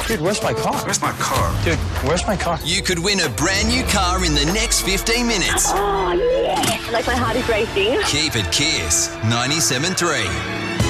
Dude, where's my car? Where's my car? Dude, where's my car? You could win a brand new car in the next 15 minutes. Oh, yeah. Like my heart is racing. Keep it Kiss 97.3.